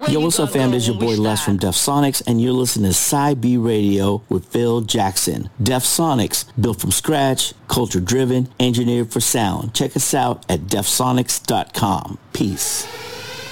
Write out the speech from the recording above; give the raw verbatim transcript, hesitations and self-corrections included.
Yo, what's up, fam? This is your boy Les from Def Sonics, and you're listening to Sci B Radio with Phil Jackson. Def Sonics, built from scratch, culture-driven, engineered for sound. Check us out at def sonics dot com. Peace.